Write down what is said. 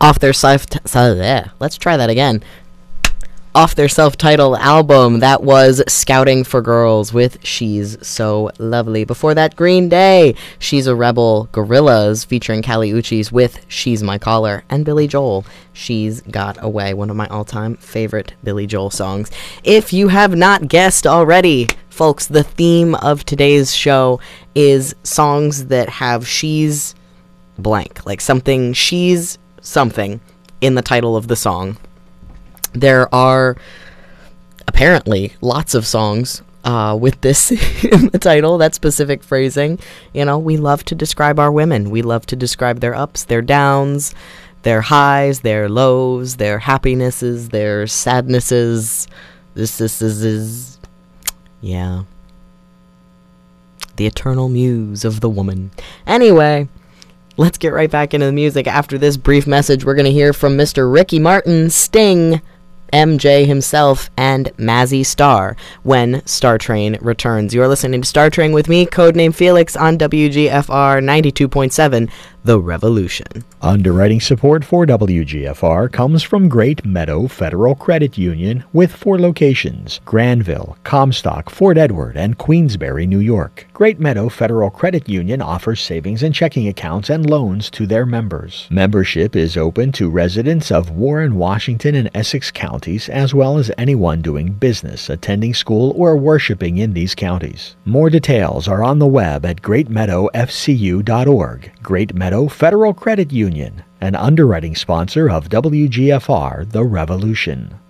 off their let's try that again. Off their self-titled album, that was Scouting for Girls with She's So Lovely. Before that, Green Day, She's a Rebel. Gorillaz featuring Kali Uchis with She's My Caller. And Billy Joel, She's Got Away, one of my all-time favorite Billy Joel songs. If you have not guessed already, folks, the theme of today's show is songs that have she's blank, like something, she's something in the title of the song. There are apparently lots of songs with this in the title, that specific phrasing. You know, we love to describe our women. We love to describe their ups, their downs, their highs, their lows, their happinesses, their sadnesses. This is, yeah. The eternal muse of the woman. Anyway, let's get right back into the music. After this brief message, we're going to hear from Mr. Ricky Martin, Sting, MJ himself, and Mazzy Star when Star Train returns. You're listening to Star Train with me, codename Felix, on WGFR 92.7, The Revolution. Underwriting support for WGFR comes from Great Meadow Federal Credit Union with 4 locations: Granville, Comstock, Fort Edward, and Queensbury, New York. Great Meadow Federal Credit Union offers savings and checking accounts and loans to their members. Membership is open to residents of Warren, Washington, and Essex counties, as well as anyone doing business, attending school, or worshiping in these counties. More details are on the web at greatmeadowfcu.org. Great Meadow Federal Credit Union, an underwriting sponsor of WGFR The Revolution.